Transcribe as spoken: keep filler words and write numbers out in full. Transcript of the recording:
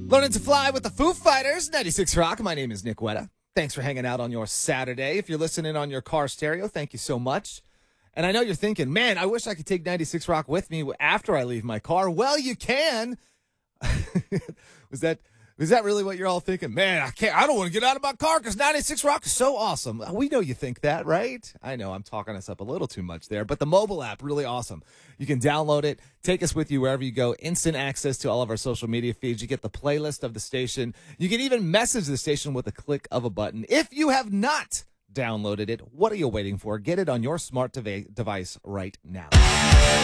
Learning to fly with the Foo Fighters, ninety-six Rock. My name is Nick Wetta. Thanks for hanging out on your Saturday. If you're listening on your car stereo, thank you so much. And I know you're thinking, man, I wish I could take ninety-six Rock with me after I leave my car. Well, you can. was that was that really what you're all thinking? Man, I can't. I don't want to get out of my car because ninety-six Rock is so awesome. We know you think that, right? I know I'm talking us up a little too much there, but the mobile app, really awesome. You can download it, take us with you wherever you go, instant access to all of our social media feeds. You get the playlist of the station. You can even message the station with a click of a button. If you have not downloaded it, what are you waiting for? Get it on your smart dev- device right now.